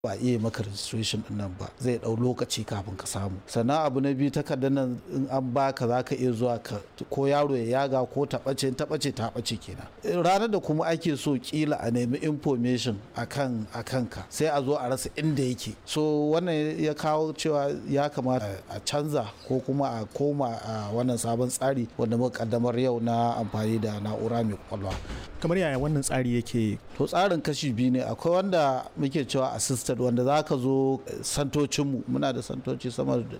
ba iya maka registration din nan ba zai dau lokaci kafin ka samu. Sannan abu na biyu takardar nan in an baka za ka iya zuwa ka ko yaro ya yaga ko ta ɓace ta ɓace kenan. Ranar da kuma ake so kila a nemi information akan ka sai a zo a rasa inda yake. So wannan ya kawo cewa ya kamata a canza ko kuma a koma a wannan sabon tsari wanda muka kaddamar yau na amfani da na'ura mai kwakwalwa. Kamar yaya wannan tsari yake? To tsarin kashi biyu ne, akwai wanda muke cewa assisted wanda za ka zo santocinmu, muna da santoci sama da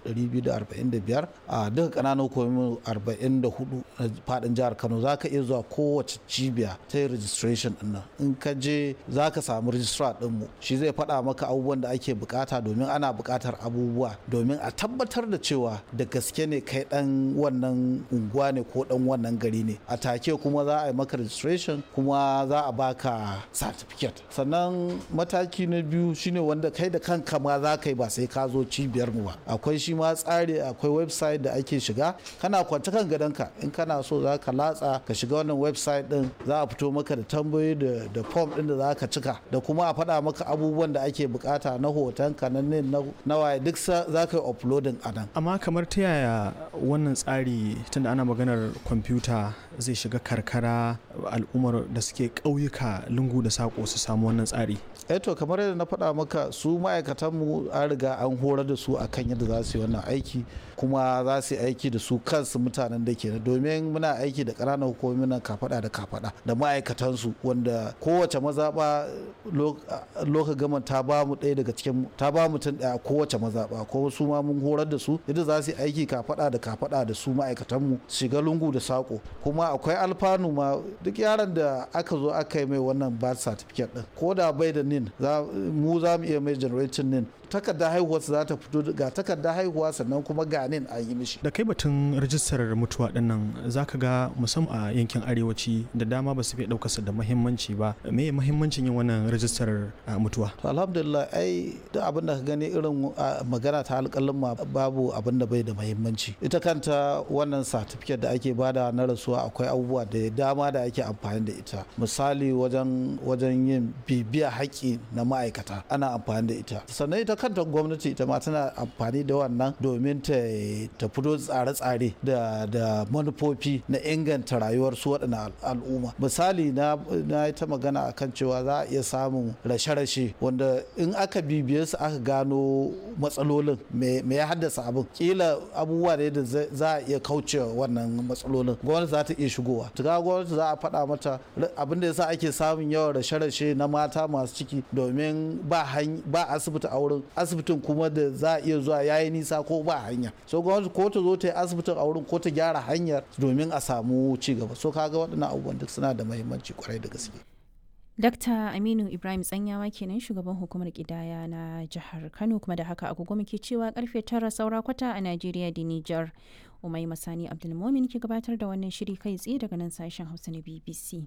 245 a duka ƙananan hukumomi 44 na faɗin jihar Kano. Za ka iya zuwa kowace cibiya ta yi registration ɗin nan. In ka je za ka samu registrar ɗinmu, shi zai faɗa maka abubuwan da ake bukata domin ana bukatar abubuwa domin a tabbatar da cewa da gaske ne kai ɗan wannan unguwa ne ko ɗan wannan gari ne. A take kuma za a yi maka registration kuma za a baka certificate. Sannan mataki na biyu shine wanda kai da kanka ma za ka yi ba sai ka zo cibiyar mu ba. Akwai shi ma tsari, akwai website da ake shiga, kana kwance kan gadonka in kana so za ka latsa ka shiga wannan website din, za a fito maka da tambayoyi da form din da za ka cika da kuma a faɗa maka abubuwan da ake bukata na hotonka na waye duk za ka yi uploading a nan. Amma kamar ta yaya wannan tsari tunda ana maganar kwamfuta zai shiga karkara, al'ummar da suke ƙauyuka lungu da saƙo su samu wannan tsari? To kamar yadda na faɗa maka, su ma'aikatanmu an riga an horar da su akan yadda za su yi wannan aiki, kuma za su yi aiki da su kansu mutanen da ke domin muna aiki da ƙananan hukumomi nan kafaɗa da kafaɗa da ma'aikatansu, wanda kowace mazaɓa loka gama ta ba mu ɗaya daga cikin ta ba mutum ɗaya kowace mazaɓa, ko su ma mun horar da su yadda za su yi aiki kafaɗa da kafaɗa da su ma'aikatanmu shiga lungu da saƙo. Kuma akwai alfanu ma, duk yaron da aka zo aka yi mai wannan birth certificate ɗin ko da bai da nin mu za mu iya mai generating nin, takardar haihuwarsa za ta fito ga takardar haihuwa sannan kuma ga nin an yi mishi. Da kai batun rajistar mutuwa din nan za ka ga musamman a yankin arewaci da dama ba su fi ɗaukarsa da muhimmanci ba. Me muhimmancin yin wannan rajistar mutuwa? To alhamdulillah, ai duk abin da ka gani irin magana ta alƙalin ma babu abin da bai da muhimmanci. Ita kanta wannan certificate da ake bada na rasuwa akwai abubuwa da dama da ake amfani da ita. Misali wajen yin bibiya haƙƙi na ma'aikata ana amfani da ita. Sannan ita kanta gwamnati ita ma tana amfani da wannan domin ta fito tsare-tsare da manufofi na inganta rayuwar su waɗannan al'umma. Misali na yi ta magana akan cewa za a iya samun rashe-rashe wanda in aka bibiye su aka gano matsalolin me ya haddasa abin, kila abubuwa ne da za a iya kaucewa wannan matsalolin, gwamnati za ta iya shigowa. Tuga gwamnati za a faɗa mata abin da yasa ake samun yawan rashe-rashe na mata masu ciki domin ba asibiti a wurin, asibitin kuma da za a iya zuwa yayi nisa ko ba hanya. So gwamnati ko ta zo ta yi asibitin a wurin ko ta gyara hanyar domin a samu ci gaba. So kaga waɗannan abubuwan duk suna da muhimmanci kwarai da gaske. Dr. Aminu Ibrahim Tsanyawa kenan shugaban hukumar kidaya na jihar Kano, kuma da haka agogo muke cewa karfe 9 saura kwata a Najeriya da Nijar. Umai Masani Abdulmomin ke gabatar da wannan shiri kai tsaye daga nan sashen Hausa na BBC.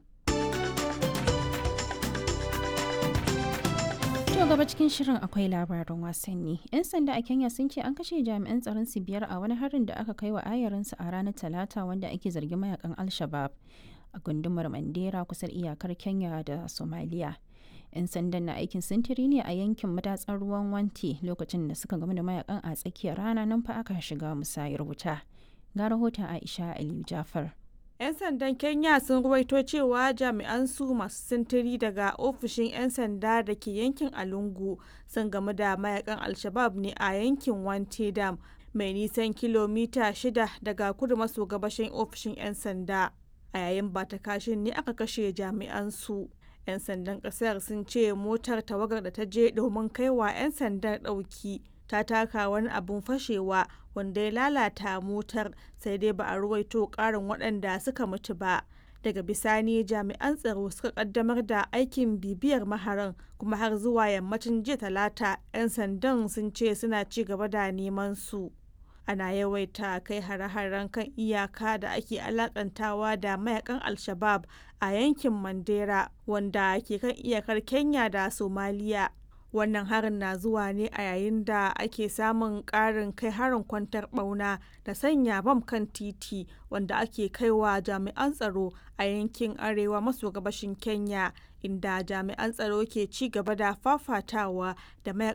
To gaba cikin shirin akwai labaran wasanni. 'Yan sanda a Kenya sun ce an kashe jami'an tsaron su 5 a wani harin da aka kai wa ayarinsu a ranar Talata wanda ake zargin mayakan Al-Shabab a gundumar Mandera kusa iyakar Kenya da Somalia. 'Yan sandan na aikin sintiri ne a yankin madatsar ruwan Wanti lokacin da suka gamu da mayakan a tsakiyar rana, nan fa aka shiga musayar wuta. Ga rahoton Aisha Aliyu Jafar. 'Yan sandan Kenya sun ruwaito cewa jami'an su masu sintiri daga ofishin 'yan sanda da ke yankin Alungu sun gamu da mayakan Al-Shabab ne a yankin Wanti Dam mai nisan kilomita 6 daga kudu maso gabashin ofishin 'yan sanda. A yayin bata kashin ne aka kashe jami'an su. 'Yan sandan kasar sun ce motar tawagar da ta je domin kaiwa 'yan sandan ɗauki ta taka wani abun fashewa wanda ya lalata motar, sai dai ba a ruwaito ƙarin waɗanda suka mutu ba. Daga bisani jami'an tsaro suka kaddamar da aikin bibiyar maharan, kuma har zuwa yammacin jiya Talata 'yan sandan sun ce suna ci gaba da neman su. Ana yawaita kai hare-haren kan iyaka da ake alakantawa da mayakan Al-Shabab a yankin Mandera wanda ke kan iyakar Kenya da Somalia. Wannan harin na zuwa ne a yayin da ake samun ƙarin kai harin kwantar ɓauna da sanya bam kan titi wanda ake kaiwa jami'an tsaro a yankin arewa maso gabashin Kenya, inda jami'an tsaro ke ci gaba da fafatawa da